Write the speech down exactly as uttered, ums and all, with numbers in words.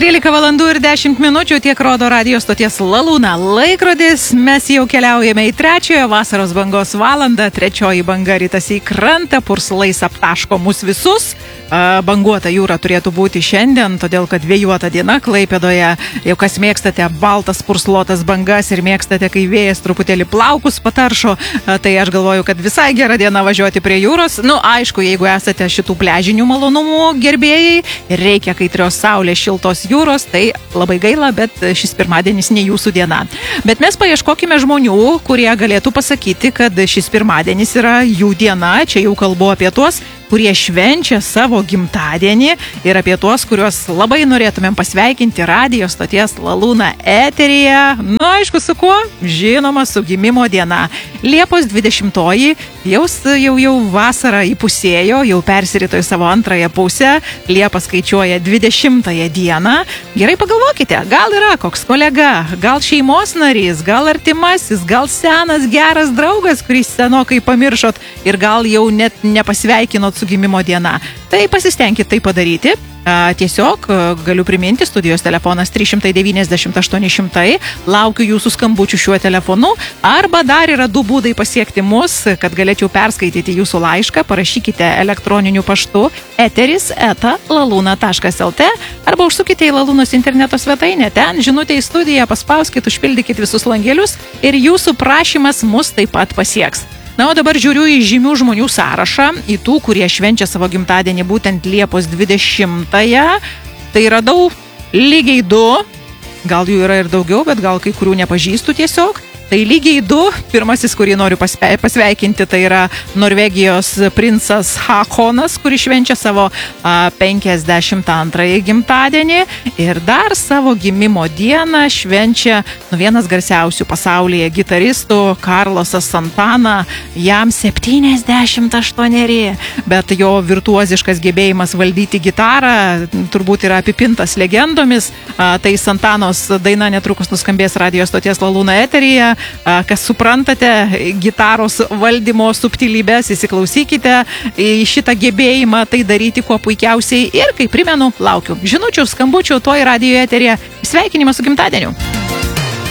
trylika valandų ir dešimt minučių tiek rodo radijo stoties Lalūna laikrodis. Mes jau keliaujame į trečiojo vasaros bangos valandą. Trečioji banga ritasi į krantą, purslais aptaško mus visus. Banguota jūra turėtų būti šiandien, todėl kad vėjuota diena Klaipėdoje. Jau kas mėgstate baltas purslotas bangas ir mėgstate, kai vėjas truputėlį plaukus pataršo, tai aš galvoju, kad visai gera diena važiuoti prie jūros. Nu, aišku, jeigu esate šitų pležinių malonumų gerbėjai ir reikia kaitrios saulės, šiltos jūros, tai labai gaila, bet šis pirmadienis ne jūsų diena. Bet mes paieškokime žmonių, kurie galėtų pasakyti, kad šis pirmadienis yra jų diena. Čia jau kalbu apie tuos, kurie švenčia savo gimtadienį ir apie tuos, kuriuos labai norėtumėm pasveikinti radijo stoties Lalūna eteryje. Nu, aišku, su kuo? Žinoma, su gimimo diena. Liepos dvidešimtoji jau, jau, jau vasara įpusėjo, jau persirito į savo antrąją pusę. Liepa skaičiuoja dvidešimtąją dieną. Gerai pagalvokite, gal yra koks kolega, gal šeimos narys, gal artimasis, gal senas geras draugas, kurį senokai pamiršot ir gal jau net nepasveikinot su gimimo diena. Tai pasistengkit tai padaryti. Tiesiog galiu priminti, studijos telefonas trys devyniasdešimt aštuoni šimtai. Laukiu jūsų skambučių šiuo telefonu. Arba dar yra du būdai pasiekti mus, kad galėčiau perskaityti jūsų laišką. Parašykite elektroniniu paštu eteris eta laluna taškas lt arba užsukite į Lalūnos interneto svetainę. Ten žinutė į studiją, paspauskit, užpildykit visus langelius ir jūsų prašymas mus taip pat pasieks. Na, o dabar žiūriu į žymių žmonių sąrašą, į tų, kurie švenčia savo gimtadienį būtent Liepos dvidešimtąją. Tai radau lygiai du, gal jų yra ir daugiau, bet gal kai kurių nepažįstu tiesiog. Tai lygiai du. Pirmasis, kurį noriu pasveikinti, tai yra Norvegijos princas Hakonas, kuris švenčia savo penkiasdešimt antrąjį gimtadienį. Ir dar savo gimimo dieną švenčia nu, vienas garsiausių pasaulyje gitaristų, Carlosas Santana. Jam septyniasdešimt aštuoneri, bet jo virtuoziškas gebėjimas valdyti gitarą turbūt yra apipintas legendomis. Tai Santanos daina netrukus nuskambės radijo stoties Lalūna eteryje. Kas suprantate gitaros valdymo subtilybės, įsiklausykite į šitą gebėjimą tai daryti kuo puikiausiai. Ir, kaip primenu, laukiu žinučių, skambučių, toj radijo eteryje. Sveikinimas su gimtadieniu!